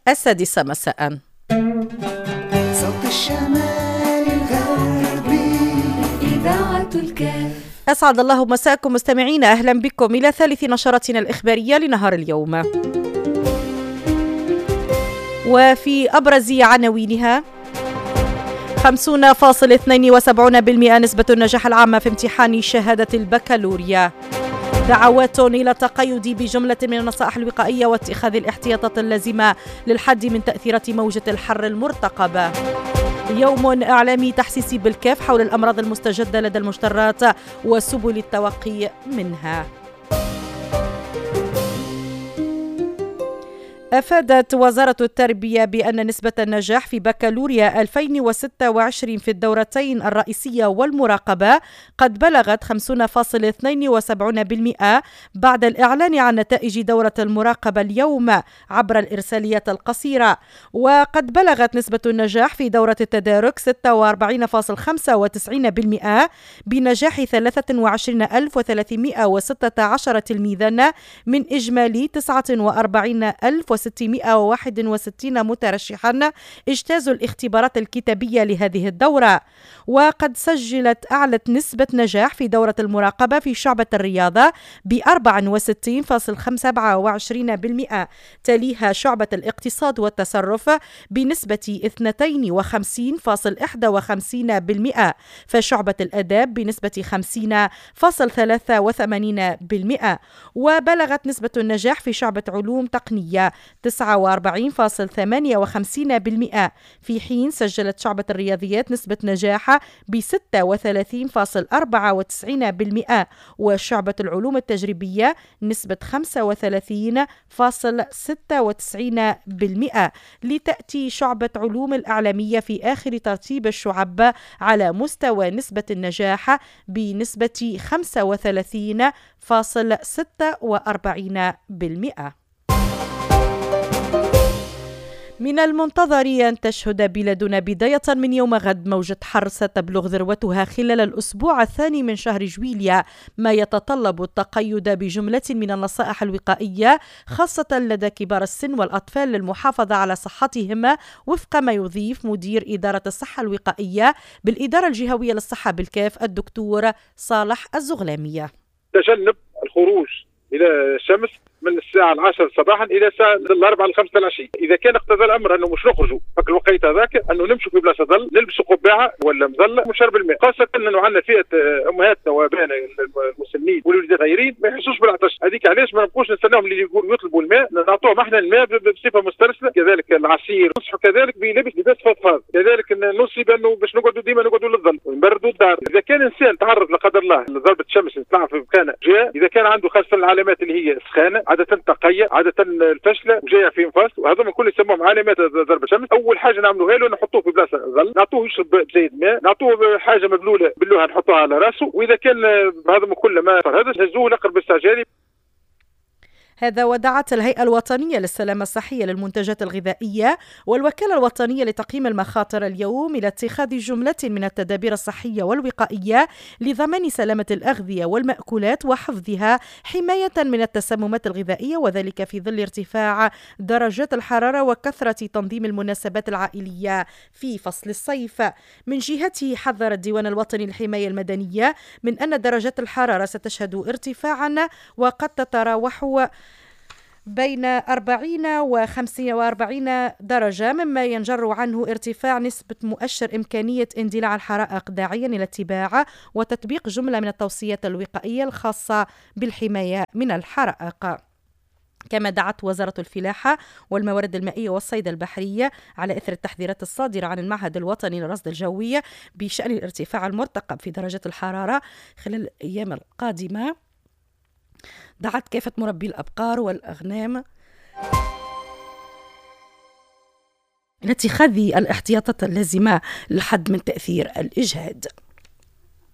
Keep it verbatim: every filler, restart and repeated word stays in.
السادسة مساء. صوت الشمال الغربي إذاعة الكاف. أسعد الله مساءكم مستمعين، أهلا بكم إلى ثالث نشرتنا الإخبارية لنهار اليوم، وفي أبرز عناوينها: خمسين فاصلة اثنين وسبعين بالمئة نسبة النجاح العامة في امتحان شهادة البكالوريا. دعوات إلى التقيد بجملة من النصائح الوقائية واتخاذ الاحتياطات اللازمة للحد من تأثيرات موجة الحر المرتقبة. يوم إعلامي تحسيسي بالكاف حول الأمراض المستجدة لدى المجترات وسبل التوقي منها. أفادت وزارة التربية بأن نسبة النجاح في بكالوريا ألفين وستة وعشرين في الدورتين الرئيسية والمراقبة قد بلغت خمسين فاصلة اثنين وسبعين بالمئة بعد الإعلان عن نتائج دورة المراقبة اليوم عبر الإرساليات القصيرة. وقد بلغت نسبة النجاح في دورة التدارك ستة وأربعين فاصلة خمسة وتسعين بالمئة بنجاح ثلاثة وعشرين ألف وثلاثمئة وستة عشر تلميذا من إجمالي تسعة وأربعين ألف وستمئة وواحد وستين مترشحا اجتازوا الاختبارات الكتابية لهذه الدورة. وقد سجلت أعلى نسبة نجاح في دورة المراقبة في شعبة الرياضة ب أربعة وستين فاصلة سبعة وعشرين بالمئة، تليها شعبة الاقتصاد والتصرف بنسبة اثنين وخمسين فاصلة واحد وخمسين بالمئة، فشعبة الآداب بنسبة خمسين فاصلة ثلاثة وثمانين بالمئة. وبلغت نسبة النجاح في شعبة علوم تقنية تسعة وأربعين فاصلة ثمانية وخمسين بالمئة، في حين سجلت شعبة الرياضيات نسبة نجاح ب ستة وثلاثين فاصلة أربعة وتسعين بالمئة، وشعبة العلوم التجريبية نسبة خمسة وثلاثين فاصلة ستة وتسعين بالمئة، لتأتي شعبة علوم الإعلامية في آخر ترتيب الشعب على مستوى نسبة النجاح بنسبة خمسة وثلاثين فاصلة ستة وأربعين بالمئة. من المنتظر أن تشهد بلادنا بداية من يوم غد موجة حر ستبلغ ذروتها خلال الأسبوع الثاني من شهر جويليا، ما يتطلب التقيد بجملة من النصائح الوقائية خاصة لدى كبار السن والأطفال للمحافظة على صحتهم، وفق ما يضيف مدير إدارة الصحة الوقائية بالإدارة الجهوية للصحة بالكاف الدكتور صالح الزغلامية. تجنب الخروج إلى الشمس من الساعة العاشرة صباحا إلى الساعة الأربعة الخمسة العشية. إذا كان اقتضى الأمر أنه مش نخرجوا في الوقت هذاك، أنه نمشوا في بلاصة ظل، نلبسوا قبعة ولا مظلة وشرب الماء، خاصة أنه عندنا فئة أمهاتنا وأبائنا المسنين والوليدات غيرين ما يحسوش بالعطش، هذيك علاش ما نبقوش نستناهم اللي يطلبوا الماء، نعطوهم احنا الماء بصفة مسترسلة. كذلك العصير نصحوا كذلك بلبس لباس فضفاض، كذلك نوصي بأنه باش نقعدوا ديما نقعدوا للظل ونبردوا الدار. إذا كان إنسان تعرض لا قدر الله لضربة الشمس يطلع في مكان جاء، إذا كان عنده خاصة العلامات اللي هي سخانة، عادة تقية، عادة الفشلة وجاية في انفاس، وهذول كل يسموهم علامات ضربة الشمس. أول حاجة نعملوها له نحطوه في بلاصة ظل، نعطوه يشرب زيد ماء، نعطوه حاجة مبلولة باللوحة نحطوها على راسه، وإذا كان هذا كل ما هذا نهزوه لأقرب استعجالي. هذا ودعت الهيئة الوطنية للسلامة الصحية للمنتجات الغذائية والوكالة الوطنية لتقييم المخاطر اليوم إلى اتخاذ جملة من التدابير الصحية والوقائية لضمان سلامة الأغذية والمأكولات وحفظها حماية من التسممات الغذائية، وذلك في ظل ارتفاع درجات الحرارة وكثرة تنظيم المناسبات العائلية في فصل الصيف. من جهته حذر الديوان الوطني للحماية المدنية من أن درجات الحرارة ستشهد ارتفاعا وقد تتراوح بين أربعين وخمسين وأربعين درجة، مما ينجر عنه ارتفاع نسبة مؤشر إمكانية اندلاع الحرائق، داعيا إلى اتباع وتطبيق جملة من التوصيات الوقائية الخاصة بالحماية من الحرائق. كما دعت وزارة الفلاحة والموارد المائية والصيد البحرية على إثر التحذيرات الصادرة عن المعهد الوطني للرصد الجوي بشأن الارتفاع المرتقب في درجة الحرارة خلال الأيام القادمة، دعت كافة مربي الأبقار والأغنام لاتخاذ الاحتياطات اللازمة للحد من تأثير الإجهاد.